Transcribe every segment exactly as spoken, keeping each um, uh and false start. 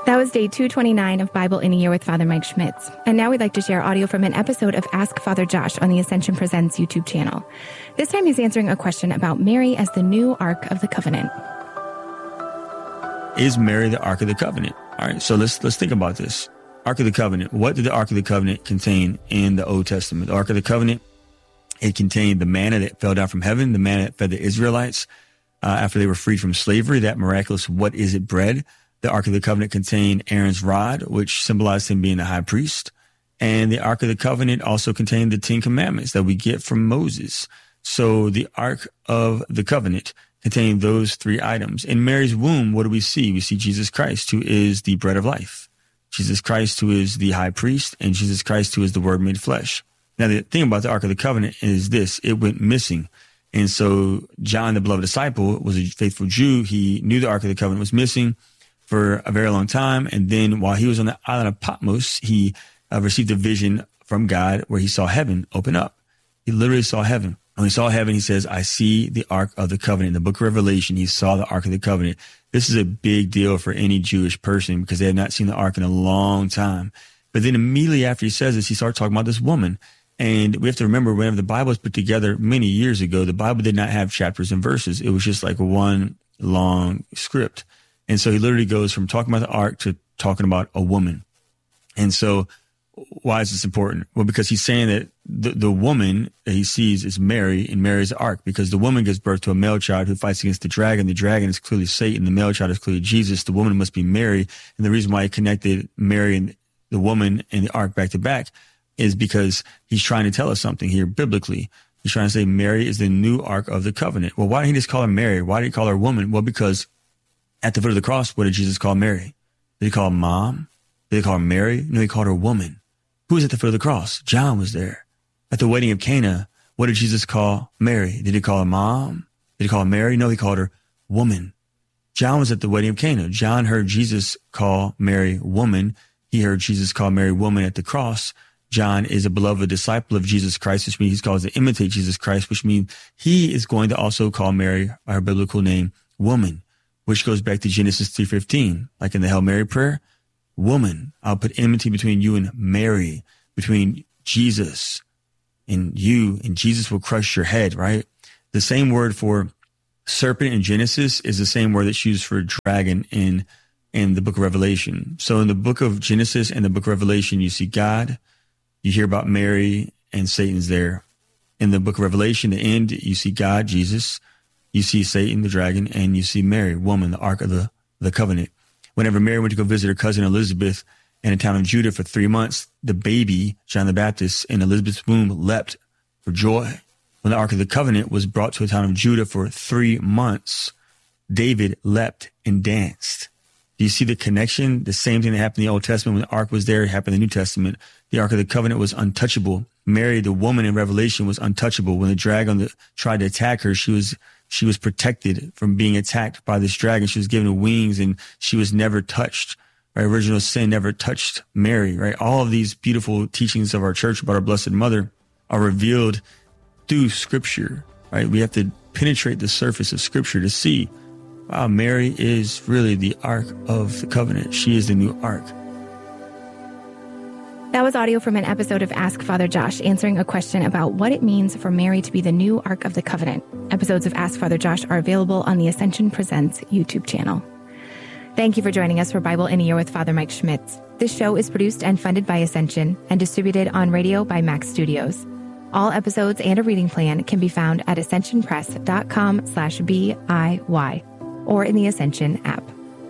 That was day two twenty-nine of Bible in a Year with Father Mike Schmitz. And now we'd like to share audio from an episode of Ask Father Josh on the Ascension Presents YouTube channel. This time he's answering a question about Mary as the new Ark of the Covenant. Is Mary the Ark of the Covenant? All right, so let's let's think about this. Ark of the Covenant. What did the Ark of the Covenant contain in the Old Testament? The Ark of the Covenant, it contained the manna that fell down from heaven, the manna that fed the Israelites uh, after they were freed from slavery, that miraculous what is it bread. The Ark of the Covenant contained Aaron's rod, which symbolized him being the high priest. And the Ark of the Covenant also contained the Ten Commandments that we get from Moses. So the Ark of the Covenant contained those three items. In Mary's womb, what do we see? We see Jesus Christ, who is the bread of life. Jesus Christ, who is the high priest, and Jesus Christ, who is the Word made flesh. Now, the thing about the Ark of the Covenant is this. It went missing. And so John, the beloved disciple, was a faithful Jew. He knew the Ark of the Covenant was missing for a very long time. And then while he was on the island of Patmos, he uh, received a vision from God where he saw heaven open up. He literally saw heaven. When he saw heaven, he says, I see the Ark of the Covenant. In the book of Revelation, he saw the Ark of the Covenant. This is a big deal for any Jewish person because they have not seen the Ark in a long time. But then immediately after he says this, he starts talking about this woman. And we have to remember, whenever the Bible was put together many years ago, the Bible did not have chapters and verses. It was just like one long script. And so he literally goes from talking about the ark to talking about a woman. And so why is this important? Well, because he's saying that the, the woman that he sees is Mary, and Mary is the ark, because the woman gives birth to a male child who fights against the dragon. The dragon is clearly Satan. The male child is clearly Jesus. The woman must be Mary. And the reason why he connected Mary and the woman and the ark back to back is because he's trying to tell us something here biblically. He's trying to say Mary is the new Ark of the Covenant. Well, why didn't he just call her Mary? Why did he call her woman? Well, because at the foot of the cross, what did Jesus call Mary? Did he call her mom? Did he call her Mary? No, he called her woman. Who was at the foot of the cross? John was there. At the wedding of Cana, what did Jesus call Mary? Did he call her mom? Did he call her Mary? No, he called her woman. John was at the wedding of Cana. John heard Jesus call Mary woman. He heard Jesus call Mary woman at the cross. John is a beloved disciple of Jesus Christ, which means he's called to imitate Jesus Christ, which means he is going to also call Mary by her biblical name, woman, which goes back to Genesis three fifteen, like in the Hail Mary prayer. Woman, I'll put enmity between you and Mary, between Jesus and you, and Jesus will crush your head, right? The same word for serpent in Genesis is the same word that's used for dragon in, in the book of Revelation. So in the book of Genesis and the book of Revelation, you see God. You hear about Mary and Satan's there. In the book of Revelation, the end, you see God, Jesus. You see Satan, the dragon, and you see Mary, woman, the Ark of the, the Covenant. Whenever Mary went to go visit her cousin Elizabeth in a town of Judah for three months, the baby, John the Baptist, in Elizabeth's womb leapt for joy. When the Ark of the Covenant was brought to a town of Judah for three months, David leapt and danced. Do you see the connection? The same thing that happened in the Old Testament when the Ark was there, it happened in the New Testament. The Ark of the Covenant was untouchable. Mary, the woman in Revelation, was untouchable. When the dragon tried to attack her, she was she was protected from being attacked by this dragon. She was given wings and she was never touched. Right? Original sin never touched Mary. Right? All of these beautiful teachings of our church about our Blessed Mother are revealed through Scripture. Right? We have to penetrate the surface of Scripture to see, wow, Mary is really the Ark of the Covenant. She is the new Ark. That was audio from an episode of Ask Father Josh answering a question about what it means for Mary to be the new Ark of the Covenant. Episodes of Ask Father Josh are available on the Ascension Presents YouTube channel. Thank you for joining us for Bible in a Year with Father Mike Schmitz. This show is produced and funded by Ascension and distributed on radio by Max Studios. All episodes and a reading plan can be found at ascensionpress.com slash B-I-Y or in the Ascension app.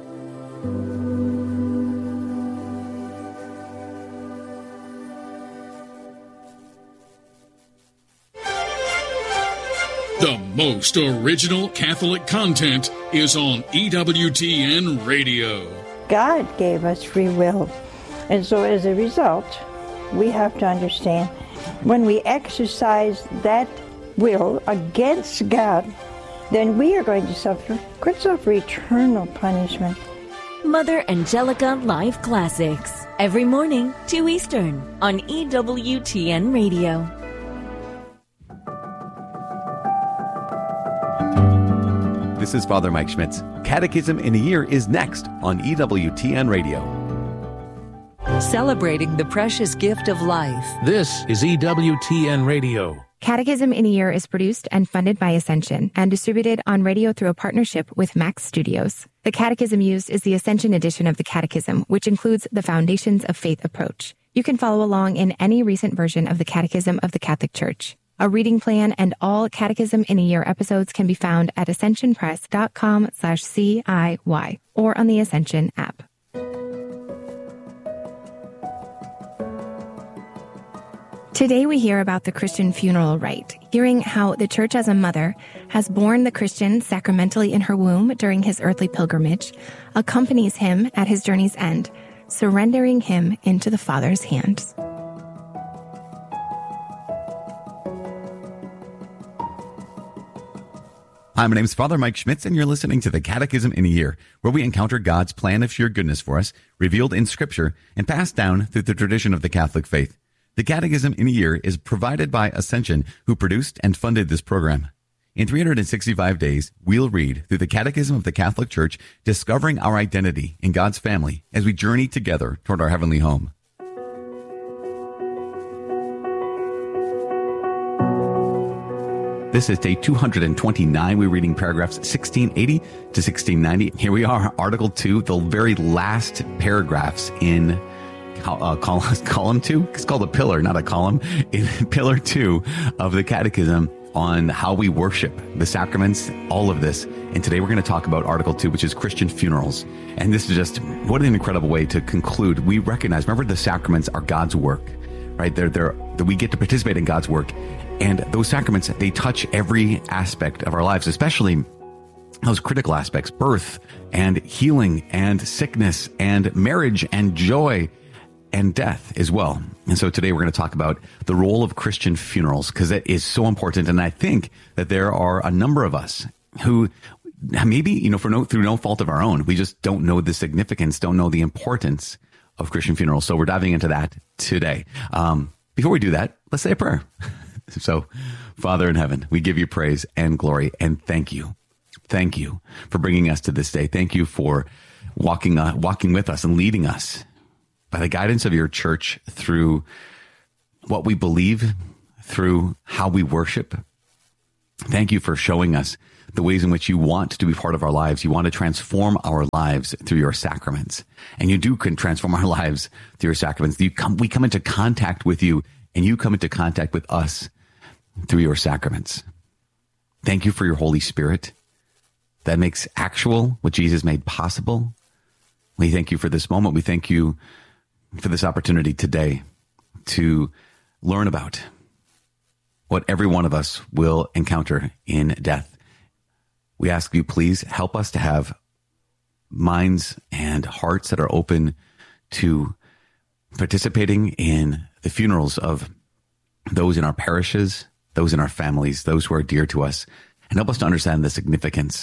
The most original Catholic content is on E W T N Radio. God gave us free will. And so as a result, we have to understand when we exercise that will against God, then we are going to suffer, could suffer eternal punishment. Mother Angelica Live Classics. Every morning, two Eastern, on E W T N Radio. The This is Father Mike Schmitz. Catechism in a Year is next on E W T N Radio. Celebrating the precious gift of life. This is E W T N Radio. Catechism in a Year is produced and funded by Ascension and distributed on radio through a partnership with Max Studios. The catechism used is the Ascension edition of the Catechism, which includes the Foundations of Faith approach. You can follow along in any recent version of the Catechism of the Catholic Church. A reading plan and all Catechism in a Year episodes can be found at ascensionpress.com slash CIY or on the Ascension app. Today we hear about the Christian funeral rite, hearing how the Church as a mother has borne the Christian sacramentally in her womb during his earthly pilgrimage, accompanies him at his journey's end, surrendering him into the Father's hands. Hi, my name is Father Mike Schmitz, and you're listening to the Catechism in a Year, where we encounter God's plan of sheer goodness for us, revealed in Scripture and passed down through the tradition of the Catholic faith. The Catechism in a Year is provided by Ascension, who produced and funded this program. In three hundred sixty-five days, we'll read through the Catechism of the Catholic Church, discovering our identity in God's family as we journey together toward our heavenly home. This is day two hundred twenty-nine. We're reading paragraphs sixteen eighty to sixteen ninety. Here we are, Article two, the very last paragraphs in Uh, column, column two. It's called a pillar, not a column. In pillar two of the Catechism on how we worship, the sacraments, all of this. And today we're going to talk about Article two, which is Christian funerals. And this is just, what an incredible way to conclude. We recognize, remember, the sacraments are God's work, right? They're, they're, that we get to participate in God's work. And those sacraments, they touch every aspect of our lives, especially those critical aspects, birth and healing and sickness and marriage and joy and death as well. And so today we're going to talk about the role of Christian funerals, because it is so important. And I think that there are a number of us who maybe, you know, for no, through no fault of our own, we just don't know the significance, don't know the importance of Christian funerals. So we're diving into that today. Um, before we do that, let's say a prayer. So, Father in heaven, we give you praise and glory and thank you. Thank you for bringing us to this day. Thank you for walking, uh, walking with us and leading us by the guidance of your church through what we believe, through how we worship. Thank you for showing us the ways in which you want to be part of our lives. You want to transform our lives through your sacraments. And you do can transform our lives through your sacraments. You come, we come into contact with you, and you come into contact with us through your sacraments. Thank you for your Holy Spirit that makes actual what Jesus made possible. We thank you for this moment. We thank you for this opportunity today to learn about what every one of us will encounter in death. We ask you, please help us to have minds and hearts that are open to participating in the funerals of those in our parishes, those in our families, those who are dear to us, and help us to understand the significance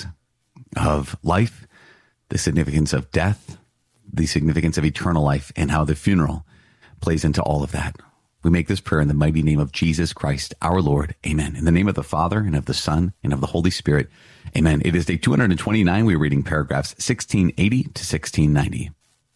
of life, the significance of death, the significance of eternal life, and how the funeral plays into all of that. We make this prayer in the mighty name of Jesus Christ, our Lord. Amen. In the name of the Father, and of the Son, and of the Holy Spirit. Amen. It is day two hundred twenty-nine. We're reading paragraphs sixteen eighty to sixteen ninety.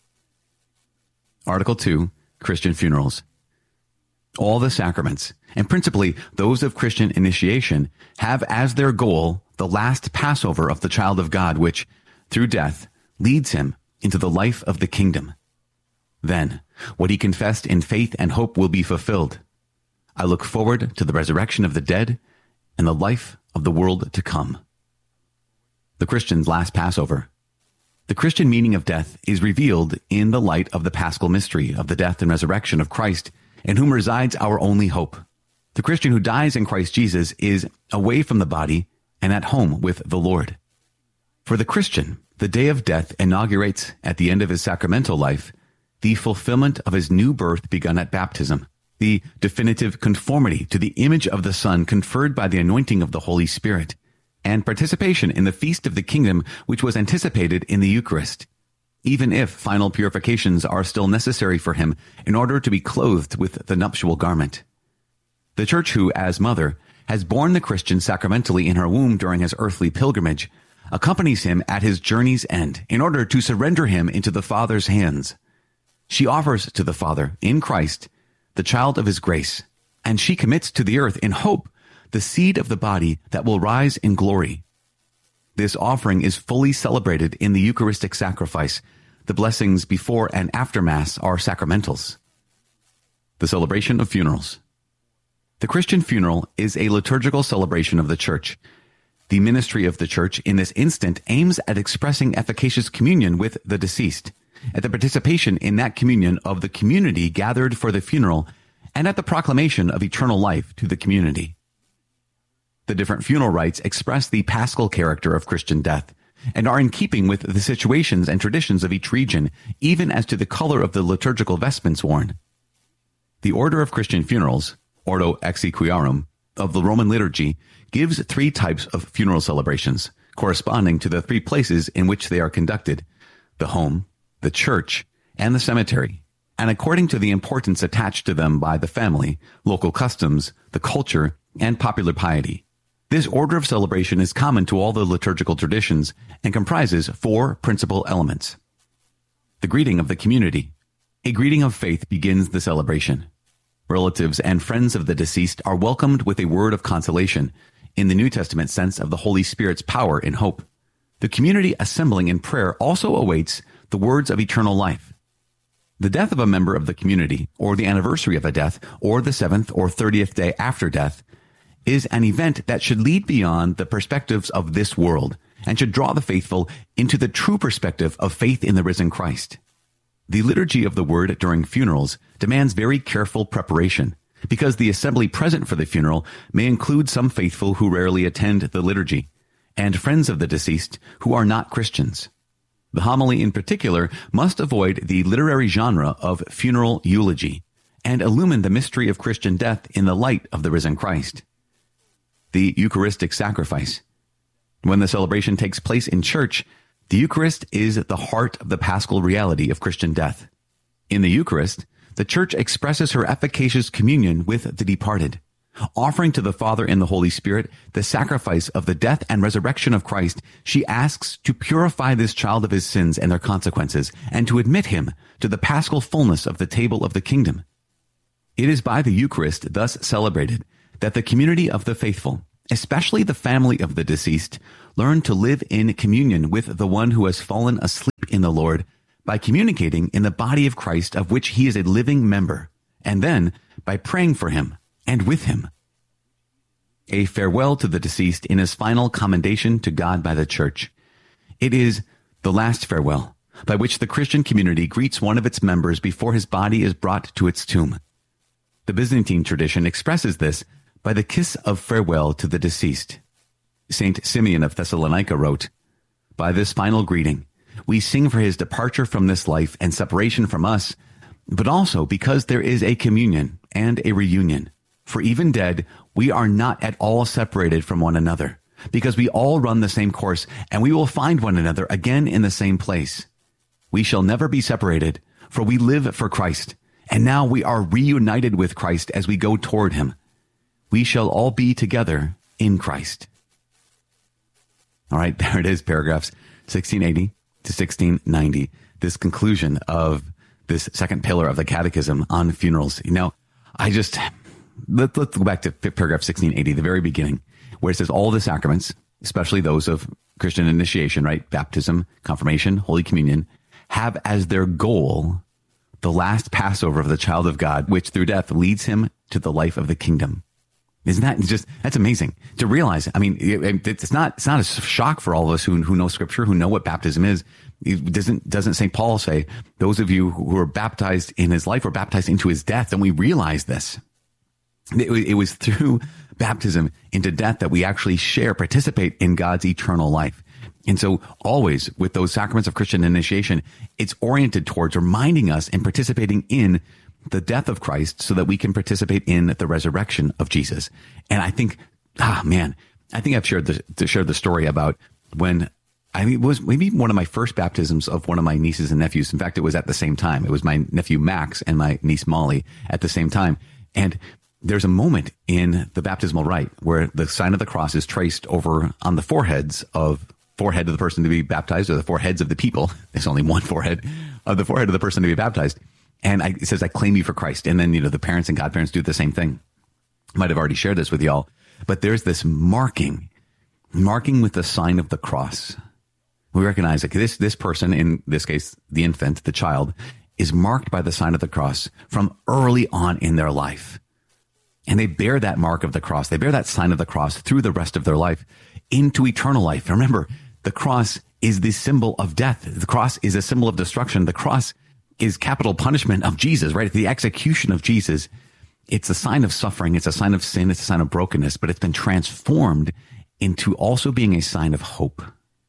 Article two, Christian funerals. All the sacraments, and principally those of Christian initiation, have as their goal the last Passover of the child of God, which, through death, leads him into the life of the kingdom. Then, what he confessed in faith and hope will be fulfilled. I look forward to the resurrection of the dead and the life of the world to come. The Christian's last Passover. The Christian meaning of death is revealed in the light of the Paschal mystery of the death and resurrection of Christ, in whom resides our only hope. The Christian who dies in Christ Jesus is away from the body and at home with the Lord. For the Christian, the day of death inaugurates, at the end of his sacramental life, the fulfillment of his new birth begun at baptism, the definitive conformity to the image of the Son conferred by the anointing of the Holy Spirit, and participation in the feast of the kingdom which was anticipated in the Eucharist, even if final purifications are still necessary for him in order to be clothed with the nuptial garment. The Church who, as mother, has borne the Christian sacramentally in her womb during his earthly pilgrimage, accompanies him at his journey's end in order to surrender him into the Father's hands. She offers to the Father, in Christ, the child of his grace, and she commits to the earth in hope the seed of the body that will rise in glory. This offering is fully celebrated in the Eucharistic sacrifice. The blessings before and after Mass are sacramentals. The celebration of funerals. The Christian funeral is a liturgical celebration of the Church. The ministry of the Church in this instant aims at expressing efficacious communion with the deceased, at the participation in that communion of the community gathered for the funeral, and at the proclamation of eternal life to the community. The different funeral rites express the paschal character of Christian death, and are in keeping with the situations and traditions of each region, even as to the color of the liturgical vestments worn. The order of Christian funerals, Ordo Exequiarum, of the Roman liturgy, gives three types of funeral celebrations, corresponding to the three places in which they are conducted: the home, the church, and the cemetery, and according to the importance attached to them by the family, local customs, the culture, and popular piety. This order of celebration is common to all the liturgical traditions and comprises four principal elements. The greeting of the community. A greeting of faith begins the celebration. Relatives and friends of the deceased are welcomed with a word of consolation, in the New Testament sense of the Holy Spirit's power in hope. The community assembling in prayer also awaits the words of eternal life. The death of a member of the community, or the anniversary of a death, or the seventh or thirtieth day after death, is an event that should lead beyond the perspectives of this world and should draw the faithful into the true perspective of faith in the risen Christ. The liturgy of the word during funerals demands very careful preparation, because the assembly present for the funeral may include some faithful who rarely attend the liturgy, and friends of the deceased who are not Christians. The homily in particular must avoid the literary genre of funeral eulogy and illumine the mystery of Christian death in the light of the risen Christ. The Eucharistic sacrifice. When the celebration takes place in church, the Eucharist is the heart of the paschal reality of Christian death. In the Eucharist, the Church expresses her efficacious communion with the departed, offering to the Father in the Holy Spirit the sacrifice of the death and resurrection of Christ. She asks to purify this child of his sins and their consequences, and to admit him to the paschal fullness of the table of the kingdom. It is by the Eucharist thus celebrated that the community of the faithful, especially the family of the deceased, learn to live in communion with the one who has fallen asleep in the Lord by communicating in the body of Christ, of which he is a living member, and then by praying for him and with him. A farewell to the deceased in his final commendation to God by the Church. It is the last farewell by which the Christian community greets one of its members before his body is brought to its tomb. The Byzantine tradition expresses this by the kiss of farewell to the deceased. Saint Simeon of Thessalonica wrote, "By this final greeting, we sing for his departure from this life and separation from us, but also because there is a communion and a reunion. For even dead, we are not at all separated from one another, because we all run the same course, and we will find one another again in the same place. We shall never be separated, for we live for Christ, and now we are reunited with Christ as we go toward him. We shall all be together in Christ." All right, there it is, paragraphs sixteen eighty to sixteen ninety. This conclusion of this second pillar of the Catechism on funerals. Now, I just, let, let's go back to paragraph sixteen eighty, the very beginning, where it says all the sacraments, especially those of Christian initiation, right? Baptism, confirmation, Holy Communion, have as their goal the last Passover of the child of God, which through death leads him to the life of the kingdom. Isn't that just, that's amazing to realize. I mean, it, it's not, it's not a shock for all of us who, who know scripture, who know what baptism is. It doesn't, doesn't Saint Paul say, those of you who are baptized in his life were baptized into his death? And we realize this. It, it was through baptism into death that we actually share, participate in God's eternal life. And so always with those sacraments of Christian initiation, it's oriented towards reminding us and participating in the death of Christ so that we can participate in the resurrection of Jesus. And I think, ah, man, I think I've shared the, shared the story about when I mean, it was maybe one of my first baptisms of one of my nieces and nephews. In fact, it was at the same time. It was my nephew Max and my niece Molly at the same time. And there's a moment in the baptismal rite where the sign of the cross is traced over on the foreheads of forehead of the person to be baptized, or the foreheads of the people. There's only one forehead of the forehead of the person to be baptized. And I, it says, I claim you for Christ. And then, you know, the parents and godparents do the same thing. I might have already shared this with y'all, but there's this marking, marking with the sign of the cross. We recognize that this, this person, in this case, the infant, the child, is marked by the sign of the cross from early on in their life. And they bear that mark of the cross. They bear that sign of the cross through the rest of their life into eternal life. Remember, the cross is the symbol of death. The cross is a symbol of destruction. The cross is capital punishment of Jesus, right? The execution of Jesus. It's a sign of suffering. It's a sign of sin. It's a sign of brokenness, but it's been transformed into also being a sign of hope.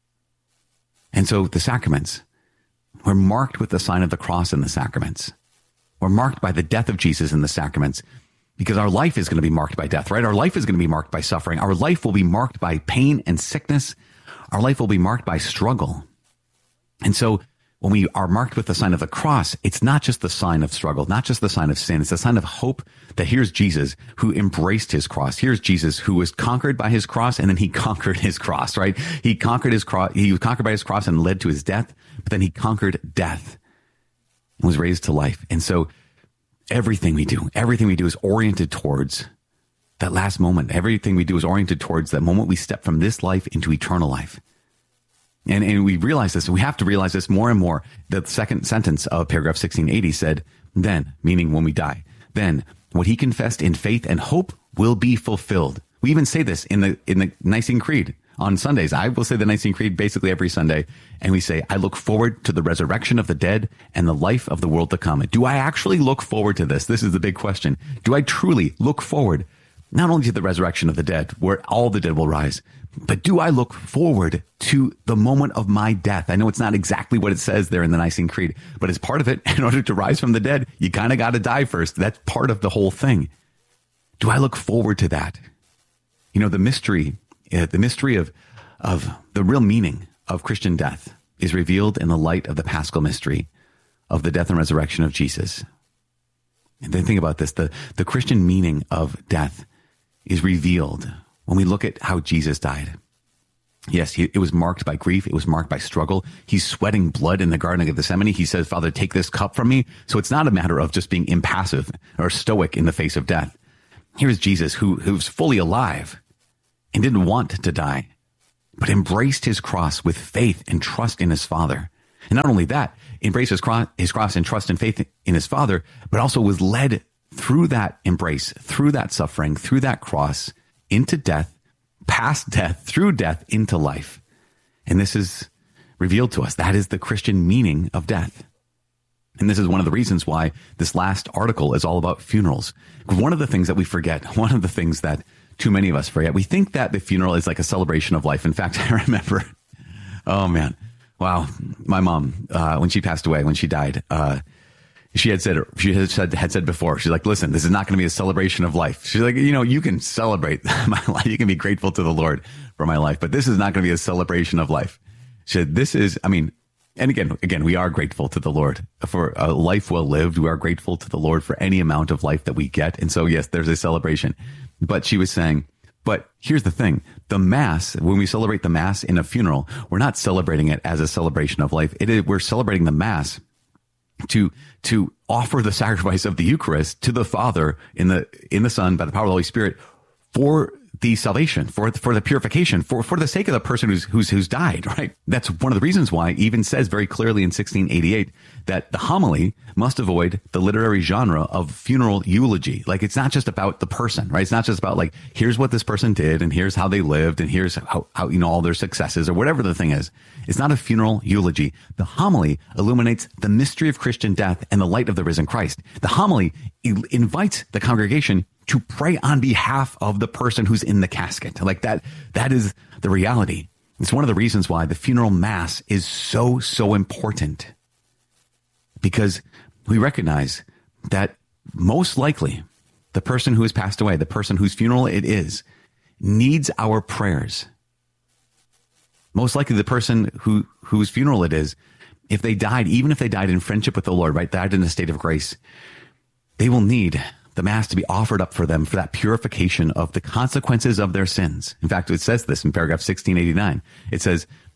And so the sacraments, we're marked with the sign of the cross in the sacraments. We're marked by the death of Jesus in the sacraments, because our life is going to be marked by death, right? Our life is going to be marked by suffering. Our life will be marked by pain and sickness. Our life will be marked by struggle. And so when we are marked with the sign of the cross, it's not just the sign of struggle, not just the sign of sin. It's a sign of hope that here's Jesus who embraced his cross. Here's Jesus who was conquered by his cross, and then he conquered his cross, right? He conquered his cross. He was conquered by his cross and led to his death, but then he conquered death and was raised to life. And so everything we do, everything we do is oriented towards that last moment. Everything we do is oriented towards that moment we step from this life into eternal life. And, and we realize this, we have to realize this more and more. The second sentence of paragraph sixteen eighty said, then, meaning when we die, then what he confessed in faith and hope will be fulfilled. We even say this in the, in the Nicene Creed on Sundays. I will say the Nicene Creed basically every Sunday. And we say, I look forward to the resurrection of the dead and the life of the world to come. Do I actually look forward to this? This is the big question. Do I truly look forward not only to the resurrection of the dead, where all the dead will rise, but do I look forward to the moment of my death? I know it's not exactly what it says there in the Nicene Creed, but as part of it, in order to rise from the dead, you kind of got to die first. That's part of the whole thing. Do I look forward to that? You know, the mystery, uh, the mystery of, of the real meaning of Christian death is revealed in the light of the Paschal mystery of the death and resurrection of Jesus. And then think about this, the, the Christian meaning of death is revealed when we look at how Jesus died. Yes, he, it was marked by grief. It was marked by struggle. He's sweating blood in the Garden of Gethsemane. He says, Father, take this cup from me. So it's not a matter of just being impassive or stoic in the face of death. Here's Jesus who, who was fully alive and didn't want to die, but embraced his cross with faith and trust in his Father. And not only that, embraced his cross, his cross and trust and faith in his Father, but also was led through that embrace, through that suffering, through that cross, into death, past death, through death, into life. And this is revealed to us. That is the Christian meaning of death. And this is one of the reasons why this last article is all about funerals. One of the things that we forget, one of the things that too many of us forget, we think that the funeral is like a celebration of life. In fact, I remember, oh man, wow, my mom, uh, when she passed away, when she died, uh, She had said, she had said, had said before, she's like, listen, this is not going to be a celebration of life. She's like, you know, you can celebrate my life. You can be grateful to the Lord for my life, but this is not going to be a celebration of life. She said, this is, I mean, and again, again, we are grateful to the Lord for a life well lived. We are grateful to the Lord for any amount of life that we get. And so, yes, there's a celebration, but she was saying, but here's the thing, the Mass, when we celebrate the Mass in a funeral, we're not celebrating it as a celebration of life. It is, we're celebrating the Mass to to offer the sacrifice of the Eucharist to the Father in the in the Son by the power of the Holy Spirit for the salvation, for for the purification, for for the sake of the person who's who's who's died, right? That's one of the reasons why it even says very clearly in sixteen eighty-eight that the homily must avoid the literary genre of funeral eulogy. Like, it's not just about the person, right? It's not just about like, here's what this person did and here's how they lived and here's how, how you know, all their successes or whatever the thing is. It's not a funeral eulogy. The homily illuminates the mystery of Christian death and the light of the risen Christ. The homily invites the congregation to pray on behalf of the person who's in the casket. Like that, that is the reality. It's one of the reasons why the funeral Mass is so, so important. Because we recognize that most likely the person who has passed away, the person whose funeral it is, needs our prayers. Most likely the person who, whose funeral it is, if they died, even if they died in friendship with the Lord, right, died in a state of grace, they will need the Mass to be offered up for them for that purification of the consequences of their sins. In fact, it says this in paragraph sixteen eighty-nine. It says,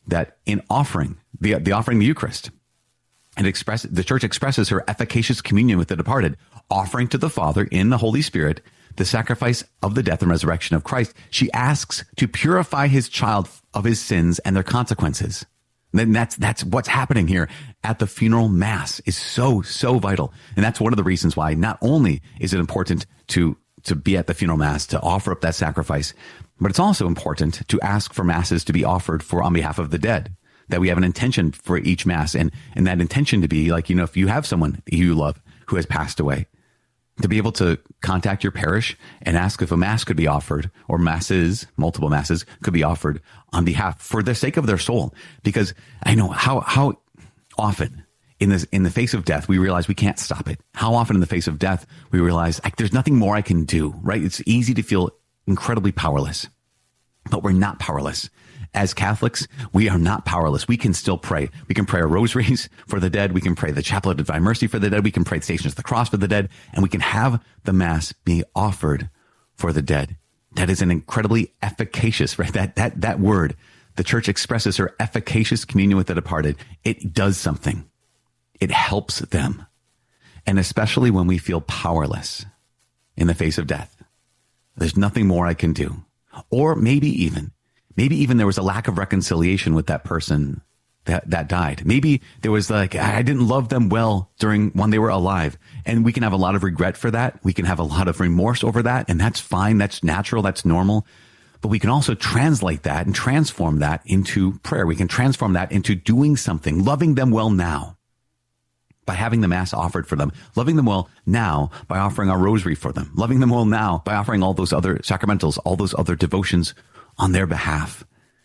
that in offering, the, the offering the Eucharist, and express, the church expresses her efficacious communion with the departed, offering to the Father in the Holy Spirit the sacrifice of the death and resurrection of Christ. She asks to purify his child of his sins and their consequences. And that's, that's what's happening here at the funeral mass is so, so vital. And that's one of the reasons why not only is it important to, to be at the funeral mass, to offer up that sacrifice, but it's also important to ask for masses to be offered for on behalf of the dead, that we have an intention for each mass. And, and that intention to be like, you know, if you have someone you love who has passed away, to be able to contact your parish and ask if a mass could be offered, or masses, multiple masses could be offered on behalf for the sake of their soul. Because I know how, how often in this, in the face of death, we realize we can't stop it. How often in the face of death, we realize like, there's nothing more I can do, right? It's easy to feel incredibly powerless, but we're not powerless. As Catholics, we are not powerless. We can still pray. We can pray our rosaries for the dead. We can pray the Chaplet of Divine Mercy for the dead. We can pray the Stations of the Cross for the dead. And we can have the Mass be offered for the dead. That is an incredibly efficacious, right? That, that, that word, the church expresses her efficacious communion with the departed. It does something. It helps them. And especially when we feel powerless in the face of death. There's nothing more I can do. Or maybe even Maybe even there was a lack of reconciliation with that person that, that died. Maybe there was like, I didn't love them well during when they were alive. And we can have a lot of regret for that. We can have a lot of remorse over that. And that's fine. That's natural. That's normal. But we can also translate that and transform that into prayer. We can transform that into doing something, loving them well now by having the Mass offered for them, loving them well now by offering our rosary for them, loving them well now by offering all those other sacramentals, all those other devotions on their behalf.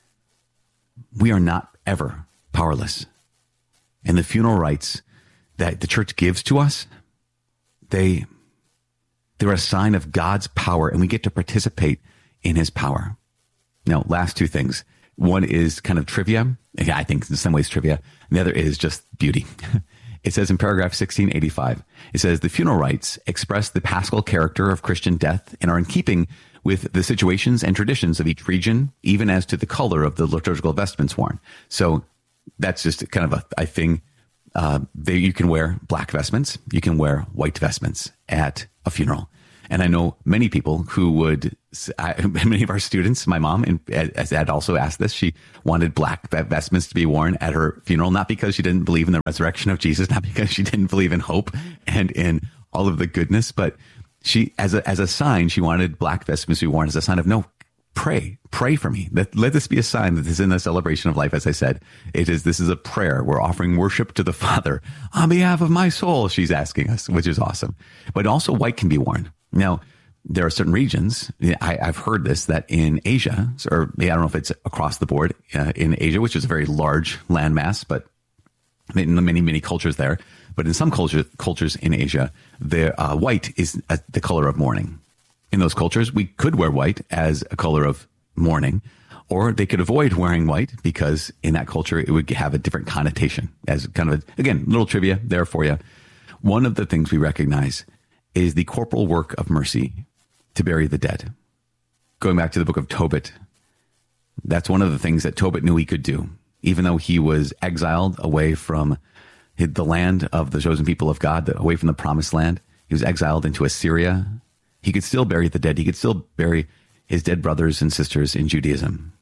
We are not ever powerless. And the funeral rites that the church gives to us, they, they're a sign of God's power, and we get to participate in his power. Now, last two things. One is kind of trivia. I think in some ways trivia. And the other is just beauty. It says in paragraph sixteen eighty-five, it says, the funeral rites express the paschal character of Christian death and are in keeping with the situations and traditions of each region, even as to the color of the liturgical vestments worn. So that's just kind of a, a thing. Uh, they, you can wear black vestments. You can wear white vestments at a funeral. And I know many people who would, I, many of our students, my mom and had also asked this. She wanted black vestments to be worn at her funeral, not because she didn't believe in the resurrection of Jesus, not because she didn't believe in hope and in all of the goodness, but she, as a, as a sign, she wanted black vestments to be worn as a sign of, no, pray, pray for me. Let, let this be a sign that this is in the celebration of life. As I said, it is, this is a prayer. We're offering worship to the Father on behalf of my soul. She's asking us, which is awesome. But also white can be worn. Now, there are certain regions, I, I've heard this, that in Asia, or I don't know if it's across the board uh, in Asia, which is a very large landmass, but in many, many cultures there. But in some cultures, cultures in Asia, the uh, white is uh, the color of mourning. In those cultures, we could wear white as a color of mourning, or they could avoid wearing white because in that culture, it would have a different connotation as kind of, a, again, little trivia there for you. One of the things we recognize is the corporal work of mercy to bury the dead. Going back to the book of Tobit, that's one of the things that Tobit knew he could do, even though he was exiled away from the land of the chosen people of God, away from the promised land. He was exiled into Assyria. He could still bury the dead. He could still bury his dead brothers and sisters in Judaism.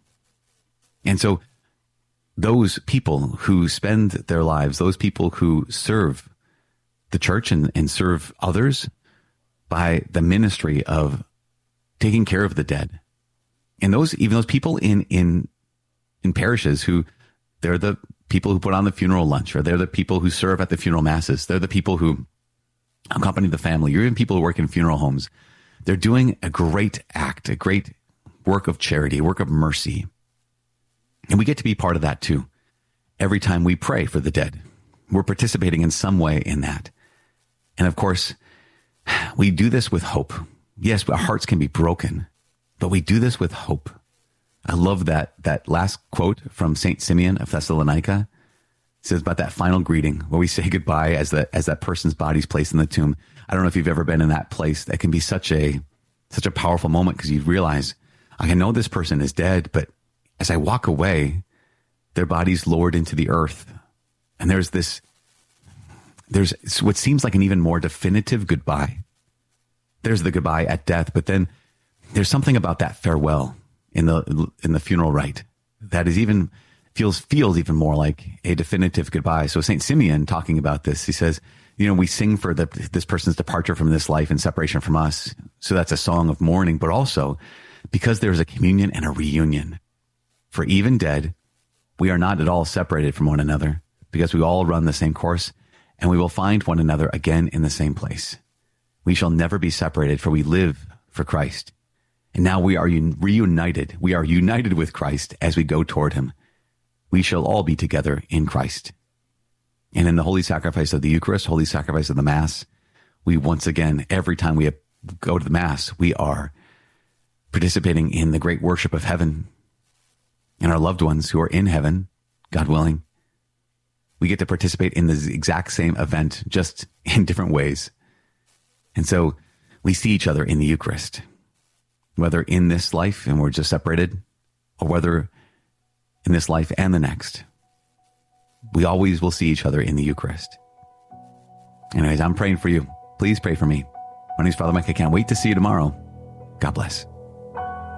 And so those people who spend their lives, those people who serve the church and, and serve others by the ministry of taking care of the dead. And those, even those people in, in, in parishes who, they're the people who put on the funeral lunch, or they're the people who serve at the funeral masses. They're the people who accompany the family, or even people who work in funeral homes. They're doing a great act, a great work of charity, a work of mercy. And we get to be part of that too. Every time we pray for the dead, we're participating in some way in that. And of course, we do this with hope. Yes, our hearts can be broken, but we do this with hope. I love that, that last quote from Saint Simeon of Thessalonica. It says about that final greeting where we say goodbye as the, as that person's body's placed in the tomb. I don't know if you've ever been in that place. That can be such a, such a powerful moment because you realize, I know this person is dead, but as I walk away, their bodies lowered into the earth. And there's this, there's what seems like an even more definitive goodbye. There's the goodbye at death, but then there's something about that farewell in the in the funeral rite that is even feels feels even more like a definitive goodbye. So Saint Simeon, talking about this, he says, you know, we sing for the, this person's departure from this life and separation from us. So that's a song of mourning, but also because there's a communion and a reunion. For even dead, we are not at all separated from one another, because we all run the same course, and we will find one another again in the same place. We shall never be separated, for we live for Christ. And now we are un- reunited. We are united with Christ as we go toward him. We shall all be together in Christ. And in the holy sacrifice of the Eucharist, holy sacrifice of the Mass, we once again, every time we go to the Mass, we are participating in the great worship of heaven. And our loved ones who are in heaven, God willing, we get to participate in the exact same event, just in different ways. And so we see each other in the Eucharist, whether in this life and we're just separated, or whether in this life and the next. We always will see each other in the Eucharist. Anyways, I'm praying for you. Please pray for me. My name is Father Mike. I can't wait to see you tomorrow. God bless.